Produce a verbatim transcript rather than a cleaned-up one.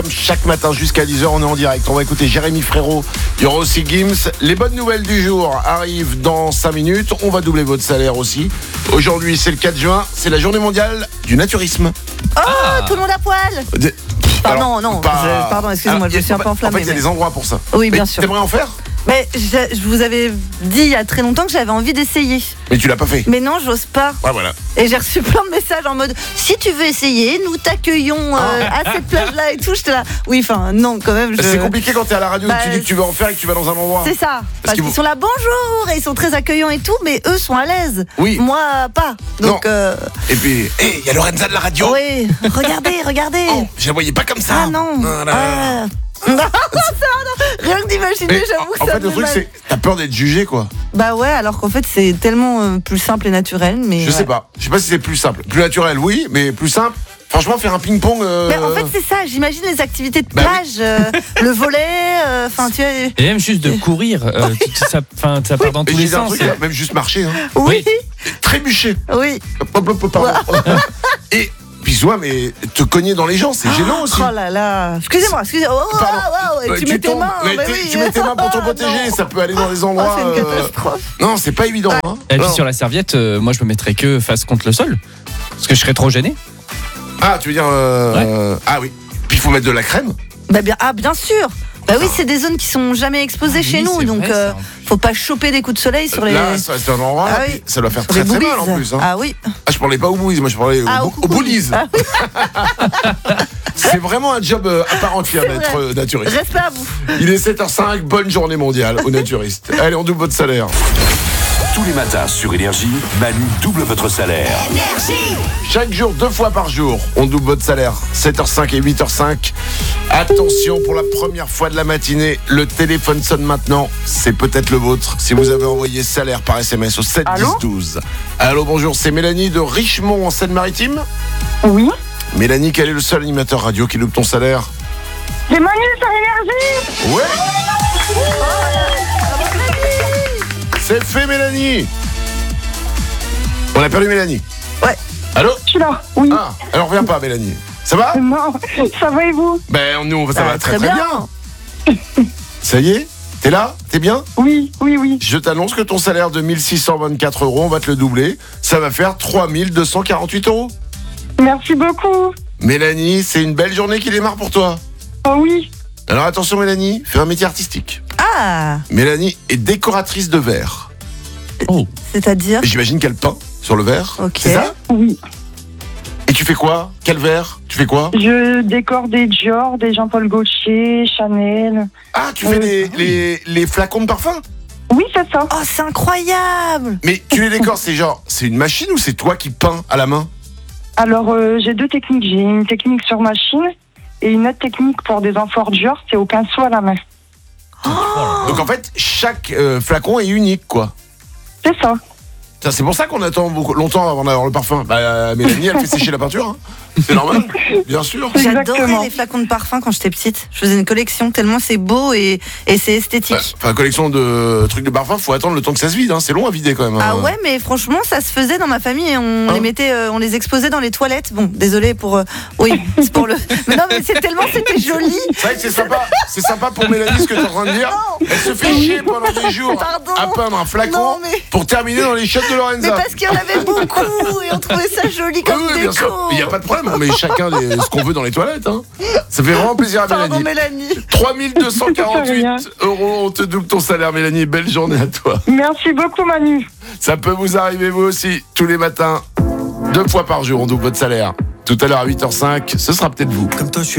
Chaque matin jusqu'à dix heures, on est en direct. On va écouter Jérémy Frérot. Il y aura aussi Gims. Les bonnes nouvelles du jour arrivent dans cinq minutes. On va doubler votre salaire aussi. Aujourd'hui, c'est le quatre juin. C'est la journée mondiale du naturisme. Oh, ah. Tout le monde à poil. De... Pardon, Alors, non, pas... je... pardon, excusez-moi, je me suis un peu enflammée. En fait, il y a mais... des endroits pour ça. Oui, bien mais sûr. T'aimerais en faire ? Mais je, je vous avais dit il y a très longtemps que j'avais envie d'essayer. Mais tu l'as pas fait. Mais non, j'ose pas. Ouais, voilà. Et j'ai reçu plein de messages en mode si tu veux essayer, nous t'accueillons euh, ah. à cette plage-là et tout. J'étais là. Oui, enfin, non, quand même. Je... C'est compliqué quand t'es à la radio bah, et que tu dis que tu veux en faire et que tu vas dans un endroit. C'est ça. Parce, Parce qu'ils vous... sont là, bonjour, et ils sont très accueillants et tout, mais eux sont à l'aise. Oui. Moi, pas. Donc. Euh... Et puis, hé, hey, il y a Lorenza de la radio. Oui. Regardez, regardez. Oh, je la voyais pas comme ça. Ah non. Ah, là, là. Non, ça, non. Rien que d'imaginer, j'avoue que en ça fait, le truc, mal. c'est t'as peur d'être jugé, quoi. Bah ouais, alors qu'en fait, c'est tellement euh, plus simple et naturel. Mais je ouais. sais pas. Je sais pas si c'est plus simple. Plus naturel, oui, mais plus simple. Franchement, faire un ping-pong. Euh... Mais en fait, c'est ça. J'imagine les activités de bah plage, oui. euh, le volet, enfin, euh, tu vois. Et même juste de courir, euh, oui. ça, ça, ça part oui. dans tous les sens. Truc, et... Même juste marcher. Hein. Oui. Trébucher. Oui. Et. Puis-moi, mais te cogner dans les gens, c'est ah, gênant aussi. Oh là là. Excusez-moi, excusez-moi. Oh, oh, oh, tu, tu mets tes mains. Mais oui. Tu mets tes mains pour te protéger, ça peut aller dans des endroits. Oh, c'est une catastrophe. Euh... Non, c'est pas évident. Ouais. Hein. Et puis sur la serviette, euh, moi je me mettrais que face contre le sol. Parce que je serais trop gêné. Ah, tu veux dire. Euh... Ouais. Ah oui. Puis il faut mettre de la crème. Bah bien, ah, bien sûr. Bah oui, c'est des zones qui sont jamais exposées ah, chez oui, nous, donc vrai, euh, faut pas choper des coups de soleil sur les. Là, ça, c'est un endroit, ah, oui. Ça doit faire sur très très mal en plus. Hein. Ah oui. Ah, je parlais pas aux bouillies, moi je parlais ah, aux, aux bouillies. Ah, oui. C'est vraiment un job à part entière d'être euh, naturiste. Respect à vous. Il est sept heures cinq, bonne journée mondiale aux naturistes. Allez, on double votre salaire. Tous les matins sur Énergie, Manu double votre salaire. Énergie. Chaque jour, deux fois par jour, on double votre salaire. sept heures cinq et huit heures cinq. Attention, pour la première fois de la matinée, le téléphone sonne maintenant. C'est peut-être le vôtre. Si vous avez envoyé salaire par S M S au sept dix douze. Allô, bonjour, c'est Mélanie de Richemont en Seine-Maritime. Oui. Mélanie, quel est le seul animateur radio qui loupe ton salaire? C'est Manu sur Énergie. Ouais. C'est fait, Mélanie. On a perdu Mélanie. Ouais. Allô? Je suis là, oui. Ah, alors reviens pas, Mélanie. Ça va? Non, ça va et vous? Ben, nous, ça bah, va très très, très bien. bien. Ça y est? T'es là? T'es bien? Oui, oui, oui. Je t'annonce que ton salaire de mille six cent vingt-quatre euros, on va te le doubler. Ça va faire trois mille deux cent quarante-huit euros. Merci beaucoup. Mélanie, c'est une belle journée qui démarre pour toi. Oh oui. Alors attention, Mélanie, fais un métier artistique. Ah. Mélanie est décoratrice de verre. Oh. C'est-à-dire? J'imagine qu'elle peint sur le verre. Ok. C'est ça? Oui. Et tu fais quoi? Quel verre? Tu fais quoi? Je décore des Dior, des Jean-Paul Gaultier, Chanel. Ah, tu fais les, les, les flacons de parfum? Oui, c'est ça. Oh, c'est incroyable. Mais tu les décores, c'est genre, c'est une machine ou c'est toi qui peins à la main? Alors, euh, j'ai deux techniques. J'ai une technique sur machine et une autre technique pour des amphores Dior, c'est au pinceau à la main. Oh. Donc en fait, chaque euh, flacon est unique, quoi. C'est ça. Ça, c'est pour ça qu'on attend beaucoup, longtemps avant d'avoir le parfum. Bah, Mélanie, elle fait sécher la peinture. Hein. C'est normal, bien sûr. J'adorais les flacons de parfum quand j'étais petite. Je faisais une collection tellement c'est beau et, et c'est esthétique. Ouais, enfin, collection de trucs de parfum, faut attendre le temps que ça se vide. Hein. C'est long à vider quand même. Ah hein. ouais, mais franchement, ça se faisait dans ma famille. On hein les mettait, euh, on les exposait dans les toilettes. Bon, désolé pour. Euh, oui, c'est pour le. Mais non, mais c'est tellement, c'était joli. C'est vrai que c'est sympa. C'est sympa pour Mélanie ce que t'es en train de dire. Non. Elle se fait chier pendant des jours Pardon. à peindre un flacon non, mais... pour terminer dans les chiottes de Lorenza. Mais parce qu'il y en avait beaucoup et on trouvait ça joli comme oui, oui, déco. Bien sûr. Il n'y a pas de problème. On met chacun des, ce qu'on veut dans les toilettes. Hein. Ça fait vraiment plaisir à Pardon, Mélanie. Mélanie. trois mille deux cent quarante-huit euros. On te double ton salaire, Mélanie. Belle journée à toi. Merci beaucoup, Manu. Ça peut vous arriver, vous aussi, tous les matins. Deux fois par jour, on double votre salaire. Tout à l'heure à huit heures cinq, ce sera peut-être vous. Comme toi, je suis